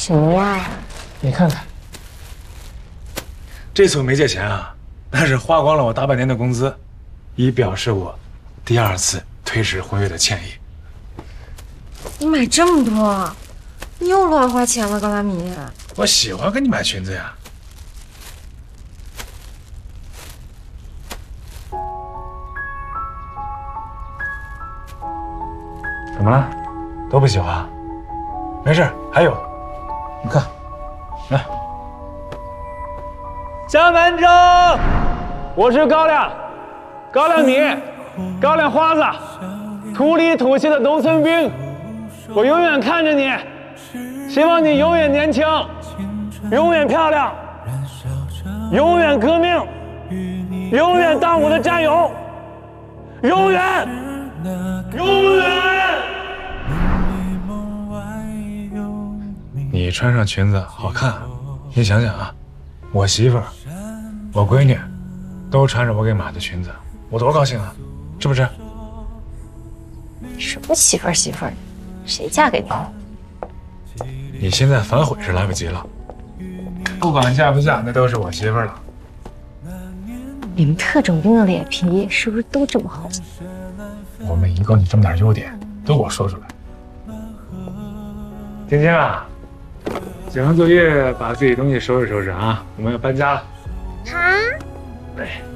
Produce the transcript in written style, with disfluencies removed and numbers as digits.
什么呀？ 你看看，这次我没借钱啊，那是花光了我大半年的工资，以表示我第2次推迟婚约的歉意。 你买这么多，你又乱花钱了，高大米。 我喜欢给你买裙子呀。怎么了？都不喜欢？没事，还有，你看，来。 向南征，我是高粱，高粱米，高粱花子，土里土气的农村兵，我永远看着你，希望你永远年轻，永远漂亮，永远革命，永远当我的战友，永远，永远。 你穿上裙子好看，你想想啊，我媳妇儿、我闺女都穿着我给买的裙子，我多高兴啊，是不是？ 什么媳妇儿媳妇儿，谁嫁给你？ 你现在反悔是来不及了，不管嫁不嫁，那都是我媳妇儿了。 你们特种兵的脸皮是不是都这么厚？ 我们一个你这么点优点都给我说出来。晶晶啊，写完作业把自己东西收拾收拾啊，我们要搬家了。 啊？ 对。